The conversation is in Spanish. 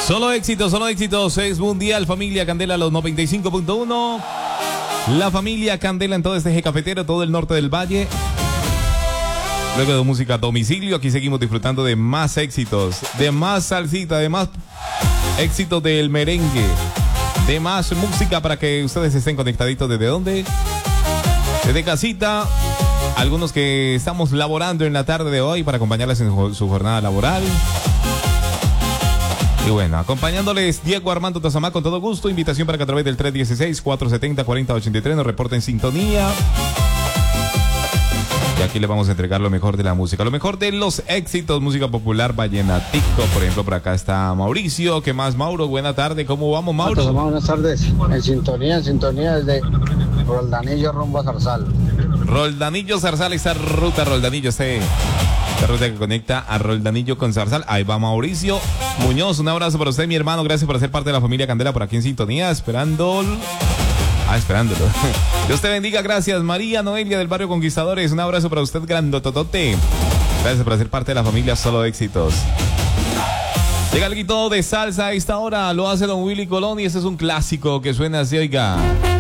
Solo éxitos, es Mundial Familia Candela los 95.1. La familia Candela en todo este eje cafetero, todo el norte del valle. Luego de música a domicilio, aquí seguimos disfrutando de más éxitos, de más salsita, de más éxitos del merengue, de más música para que ustedes estén conectaditos. ¿Desde dónde? Desde casita. Algunos que estamos laborando en la tarde de hoy para acompañarles en su jornada laboral. Y bueno, acompañándoles Diego Armando Tazamá con todo gusto. Invitación para que a través del 316-470-4083 nos reporten sintonía. Y aquí le vamos a entregar lo mejor de la música, lo mejor de los éxitos, música popular vallenatico. Por ejemplo, por acá está Mauricio. ¿Qué más, Mauro? Buena tarde, ¿cómo vamos, Mauro? Tazamá, buenas tardes. En sintonía desde Roldanillo rumbo a Zarzal. Roldanillo, Zarzal, esa ruta Roldanillo, esta ruta que conecta a Roldanillo con Zarzal. Ahí va Mauricio Muñoz, un abrazo para usted, mi hermano, gracias por ser parte de la familia Candela por aquí en sintonía, esperándolo. Dios te bendiga, gracias. María Noelia del barrio Conquistadores, un abrazo para usted, grandototote. Gracias por ser parte de la familia Solo Éxitos. Llega el guito de salsa a esta hora, lo hace don Willy Colón y este es un clásico que suena así, oiga.